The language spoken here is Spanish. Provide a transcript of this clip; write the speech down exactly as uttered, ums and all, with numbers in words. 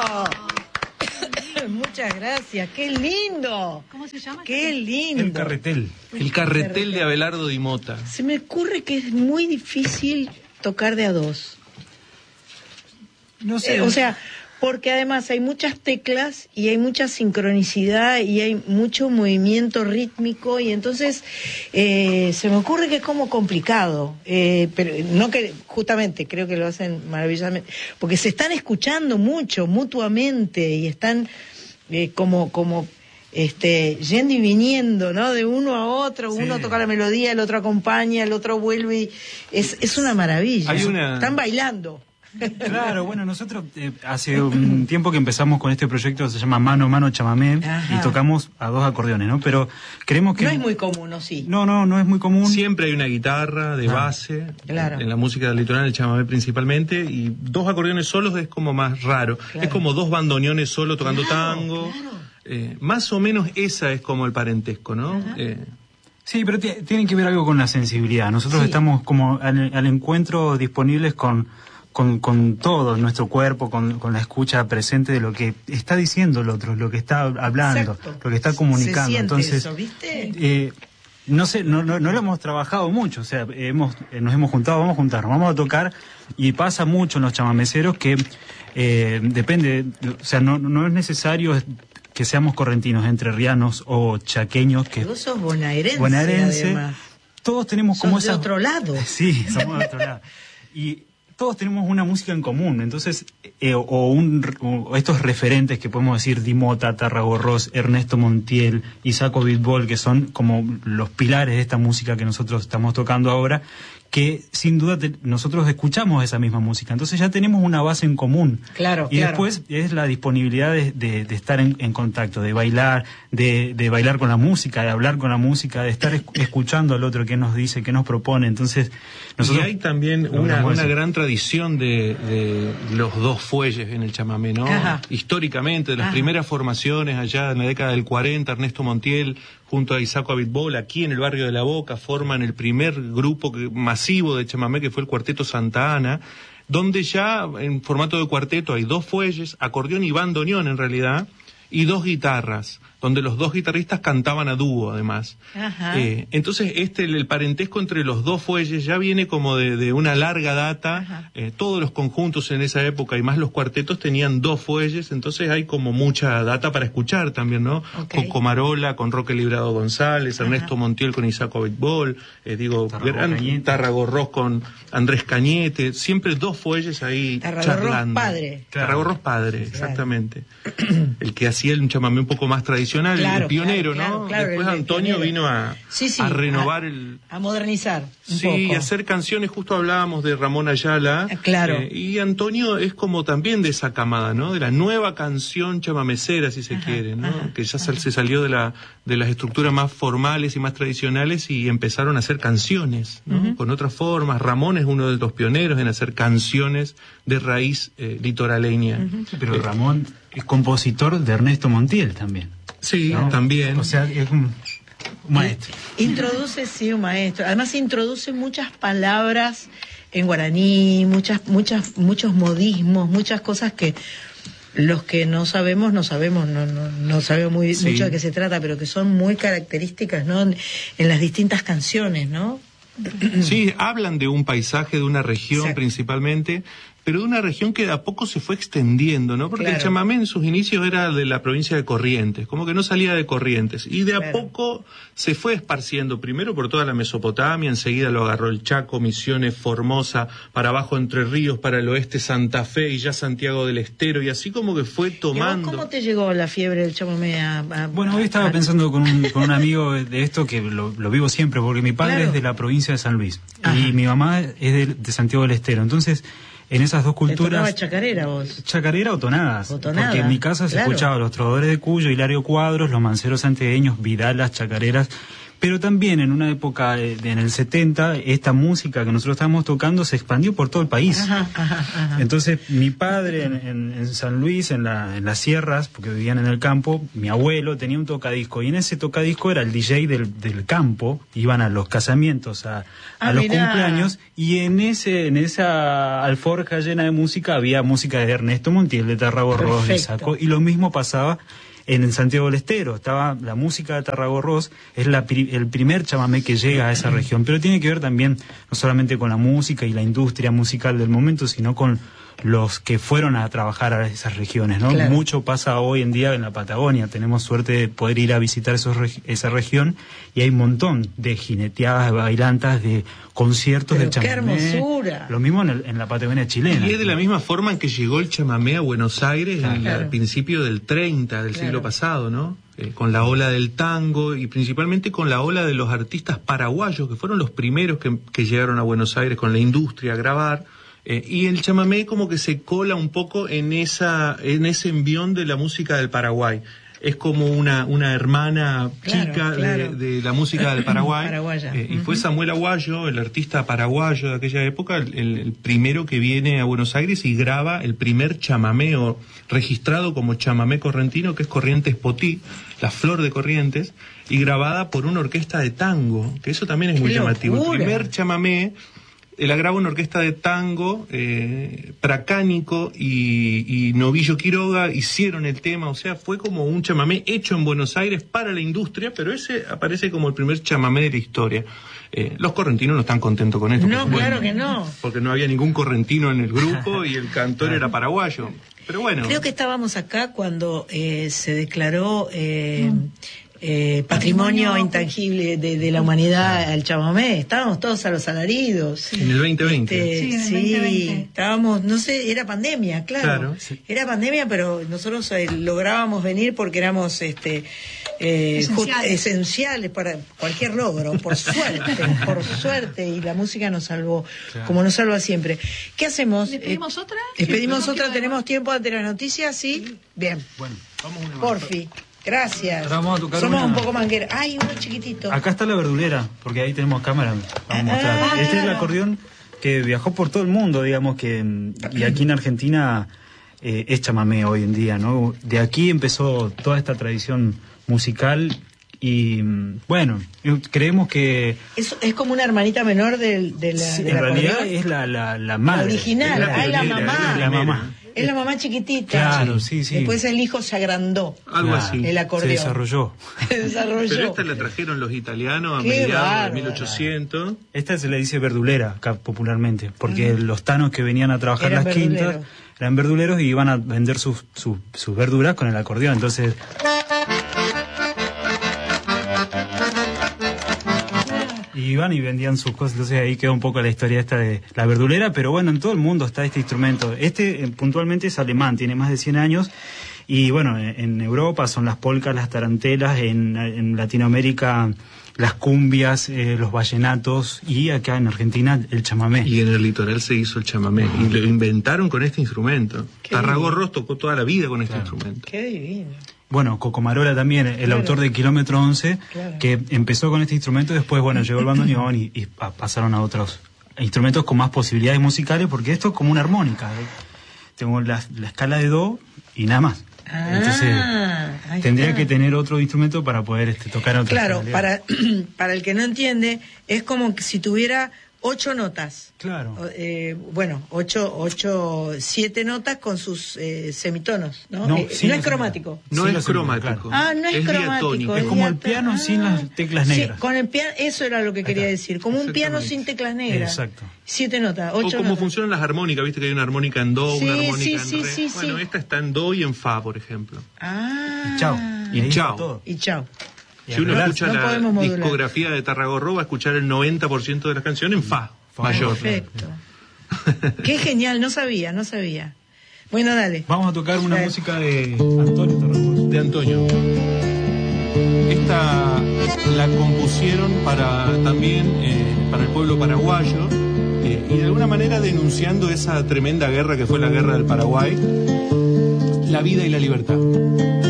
Muchas gracias, qué lindo. ¿Cómo se llama? Qué lindo. El carretel. El carretel de Abelardo Di Mota. Se me ocurre que es muy difícil tocar de a dos. No sé. Eh, o sea, porque además hay muchas teclas y hay mucha sincronicidad y hay mucho movimiento rítmico y entonces eh, se me ocurre que es como complicado, eh, pero no que justamente creo que lo hacen maravillosamente, porque se están escuchando mucho mutuamente y están eh, como como este yendo y viniendo, ¿no? De uno a otro, sí. Uno toca la melodía, el otro acompaña, el otro vuelve y es es una maravilla. Hay una... Están bailando. Claro, bueno, nosotros eh, hace un tiempo que empezamos con este proyecto, se llama Mano a Mano Chamamé. Ajá. Y tocamos a dos acordeones, ¿no? Pero creemos que... No es muy común, ¿no? Sí. No, no, no es muy común. Siempre hay una guitarra de ah, base, claro. En la música del litoral, el chamamé principalmente, y dos acordeones solos es como más raro. Claro. Es como dos bandoneones solos tocando claro, tango. Claro. Eh, más o menos esa es como el parentesco, ¿no? Eh, Sí, pero t- tiene que ver algo con la sensibilidad. Nosotros sí. Estamos como al, al encuentro disponibles con... Con, con todo nuestro cuerpo, con, con la escucha presente de lo que está diciendo el otro, lo que está hablando, exacto. Lo que está comunicando. Se siente entonces, eso, ¿viste? Eh, no sé, no, no, no lo hemos trabajado mucho, o sea, hemos, eh, nos hemos juntado, vamos a juntarnos, vamos a tocar, y pasa mucho en los chamameceros que eh, depende, o sea, no, no es necesario que seamos correntinos, entrerrianos o chaqueños. Que vos sos bonaerense, bonaerense además. Todos tenemos sos como de esa... otro lado. Sí, somos de otro lado. Y todos tenemos una música en común, entonces, eh, o, un, o estos referentes que podemos decir, Di Mota, Tarragorros, Ernesto Montiel, Isaco Bitbol, que son como los pilares de esta música que nosotros estamos tocando ahora, que sin duda te, nosotros escuchamos esa misma música, entonces ya tenemos una base en común. Claro, y claro. Después es la disponibilidad de, de, de estar en, en contacto, de bailar, de, de bailar con la música, de hablar con la música, de estar es, escuchando al otro qué nos dice, qué nos propone, entonces... Nosotros y hay también una, una gran tradición de, de los dos fuelles en el chamamé, ¿no? Ajá. Históricamente, de las Ajá. primeras formaciones allá en la década del cuarenta, Ernesto Montiel junto a Isaco Abitbol, aquí en el barrio de La Boca, forman el primer grupo que, masivo de chamamé, que fue el Cuarteto Santa Ana, donde ya en formato de cuarteto hay dos fuelles, acordeón y bandoneón en realidad, y dos guitarras, donde los dos guitarristas cantaban a dúo, además. Ajá. Eh, entonces, este el, el parentesco entre los dos fuelles ya viene como de, de una larga data. Eh, todos los conjuntos en esa época, y más los cuartetos, tenían dos fuelles, entonces hay como mucha data para escuchar también, ¿no? Okay. Con Comarola, con Roque Librado González, Ajá. Ernesto Montiel con Isaco Abitbol, eh, digo, Tarragorros con Andrés Cañete, siempre dos fuelles ahí Tarragorros charlando. Padre. Claro. Tarragorros Padre, claro. Exactamente. El que hacía un chamamé un poco más tradicional. Claro, el pionero, claro, ¿no? Claro, Después el, el Antonio pionero. vino a, sí, sí, a renovar a, el... A modernizar un sí, poco. hacer canciones, justo hablábamos de Ramón Ayala. Ah, claro. Eh, y Antonio es como también de esa camada, ¿no? De la nueva canción chamamecera, si se ajá, quiere, ¿no? Ajá, que ya ajá. se salió de la de las estructuras más formales y más tradicionales y empezaron a hacer canciones, ¿no? Uh-huh. Con otras formas. Ramón es uno de los pioneros en hacer canciones de raíz eh, litoraleña. Uh-huh. Sí, pero eh, Ramón es compositor de Ernesto Montiel también. Sí, ¿no? También. O sea, es un maestro. Introduce, sí, un maestro. Además introduce muchas palabras en guaraní, muchas, muchas, muchos modismos, muchas cosas que los que no sabemos, no sabemos, no, no, no sabemos muy, sí. mucho de qué se trata, pero que son muy características, ¿no? En, en las distintas canciones, ¿no? Sí, hablan de un paisaje, de una región Exacto. principalmente, pero de una región que de a poco se fue extendiendo, ¿no? Porque claro. el chamamé en sus inicios era de la provincia de Corrientes, como que no salía de Corrientes, y de a claro. poco se fue esparciendo, primero por toda la Mesopotamia, enseguida lo agarró el Chaco, Misiones, Formosa, para abajo Entre Ríos, para el oeste Santa Fe, y ya Santiago del Estero, y así como que fue tomando. ¿Cómo te llegó la fiebre del chamamé a, a, Bueno, hoy estaba a... pensando con un, con un amigo de esto, que lo, lo vivo siempre, porque mi padre claro. es de la provincia de San Luis, Ajá. y mi mamá es de, de Santiago del Estero, entonces... En esas dos culturas... ¿Te tocaba chacarera vos? Chacarera o tonadas. O tonada, porque en mi casa se claro. escuchaba los trovadores de Cuyo, Hilario Cuadros, los manceros santiagueños, Vidalas, chacareras. Pero también en una época, eh, en el setenta, esta música que nosotros estábamos tocando se expandió por todo el país. Ajá, ajá, ajá. Entonces, mi padre en, en, en San Luis, en, la, en las sierras, porque vivían en el campo, mi abuelo tenía un tocadisco, y en ese tocadisco era el D J del, del campo, iban a los casamientos, a, Ah, a los mirá. cumpleaños, y en ese en esa alforja llena de música había música de Ernesto Montiel, de Tarragorros, de Perfecto. Saco, y lo mismo pasaba en Santiago del Estero. Estaba la música de Tarragorros, es la, pri- el primer chamamé que llega a esa región, pero tiene que ver también no solamente con la música y la industria musical del momento, sino con los que fueron a trabajar a esas regiones, ¿no? Claro. Mucho pasa hoy en día en la Patagonia. Tenemos suerte de poder ir a visitar esos reg- esa región, y hay un montón de jineteadas, de bailantas, de conciertos Pero de qué chamamé. hermosura. Lo mismo en, el- en la Patagonia chilena. Y es de la misma forma en que llegó el chamamé a Buenos Aires en Claro. al principio del treinta, del Claro. siglo pasado, ¿no? Eh, con la ola del tango y principalmente con la ola de los artistas paraguayos, que fueron los primeros que, que llegaron a Buenos Aires con la industria a grabar. Eh, y el chamamé como que se cola un poco en esa en ese envión de la música del Paraguay. Es como una, una hermana Claro, chica claro. De, de la música del Paraguay. Paraguaya. Eh, y fue Ujú. Samuel Aguayo, el artista paraguayo de aquella época, el, el primero que viene a Buenos Aires y graba el primer chamamé o registrado como chamamé correntino, que es Corrientes Potí, la flor de Corrientes, y grabada por una orquesta de tango, que eso también es ¡Qué muy llamativo. locura! El primer chamamé eh, la graba una orquesta de tango, eh, Pracánico y, y Novillo Quiroga hicieron el tema, o sea, fue como un chamamé hecho en Buenos Aires para la industria, pero ese aparece como el primer chamamé de la historia. Eh, los correntinos no están contentos con esto. No, porque, claro bueno, que no. Porque no había ningún correntino en el grupo y el cantor era paraguayo. Pero bueno. Creo que estábamos acá cuando eh, se declaró eh, eh, patrimonio intangible de, de la humanidad al chamamé. Estábamos todos a los alaridos. En el veinte veinte. Este, Sí, en el sí, veinte veinte. estábamos, no sé, era pandemia, claro. Claro, sí. Era pandemia, pero nosotros eh, lográbamos venir porque éramos este eh, Esenciales. just- esenciales para cualquier logro, por suerte, por suerte, y la música nos salvó, Claro. como nos salva siempre. ¿Qué hacemos? ¿Les pedimos Eh, otra? ¿Les pedimos Sí, otra? pero- ¿Tenemos tiempo ante las noticias? Sí. Bien. Bueno, Vamos una más. Porfi. Gracias. Ahora vamos a tocar Somos una- un poco manguera. Ay, uno chiquitito. acá está la verdulera, porque ahí tenemos cámara. Vamos a mostrar. Ah, Este es el claro. acordeón que viajó por todo el mundo, digamos que, mm, y aquí en Argentina eh, es chamamé hoy en día, ¿no? De aquí empezó toda esta tradición musical y, mm, bueno, creemos que Es, es como una hermanita menor del, de la, sí, del en realidad acordeón. es la, la, la madre. La original. Es la Ah, es la pionera, mamá. es la mamá. Es la mamá chiquitita. Claro, sí, sí. Después el hijo se agrandó. Algo Claro, así. El acordeón. Se desarrolló. Se desarrolló. Pero esta la trajeron los italianos a Qué mediados de bárbara. mil ochocientos. Esta se le dice verdulera acá popularmente, porque los tanos que venían a trabajar Eran las quintas verduleros. eran verduleros y iban a vender sus, sus, sus verduras con el acordeón. Entonces, y iban y vendían sus cosas. Entonces ahí queda un poco la historia esta de la verdulera, pero bueno, en todo el mundo está este instrumento. Este eh, puntualmente es alemán, tiene más de cien años. Y bueno, en, en Europa son las polcas, las tarantelas, en, en Latinoamérica las cumbias, eh, los vallenatos, y acá en Argentina el chamamé. Y en el litoral se hizo el chamamé. Y lo inventaron con este instrumento. Qué Tarragorros tocó toda la vida con este Claro. instrumento. Qué divino. Bueno, Cocomarola también, el Claro. autor de Kilómetro once, Claro. que empezó con este instrumento, después, bueno, llegó el bandoneón y, y pa- pasaron a otros instrumentos con más posibilidades musicales, porque esto es como una armónica. ¿eh? Tengo la, la escala de do y nada más. Ah, Entonces, ahí tendría está. que tener otro instrumento para poder este, tocar otra Claro, tonalidad. para, para el que no entiende, es como que si tuviera ocho notas. Claro. O, eh, bueno, ocho, ocho, siete notas con sus eh, semitonos, ¿no? No, Eh, sí, no no es sé. cromático. No Sí, es lo sé, cromático. claro. Ah, no es, cromático. diatónico. Es como el diata- piano sin las teclas negras. Sí, con el piano, eso era lo que quería decir, como un piano Exactamente. sin teclas negras. Exacto. Siete notas, O ocho cómo notas. funcionan las armónicas, viste que hay una armónica en do, Sí, una armónica sí, en sí, re. sí, bueno, sí. esta está en do y en fa, por ejemplo. Ah. Y chao. Y ahí chao. está todo. Y chao. Y Si uno arreglar- escucha no la podemos modular. discografía de Tarragorro, va a escuchar el noventa por ciento de las canciones en fa, Fa mayor. Perfecto. Qué genial, no sabía, no sabía. Bueno, dale. Vamos a tocar una Dale. música de Antonio Tarragorros. De Antonio. Esta la compusieron para también eh, para el pueblo paraguayo eh, y de alguna manera denunciando esa tremenda guerra que fue la guerra del Paraguay, la vida y la libertad.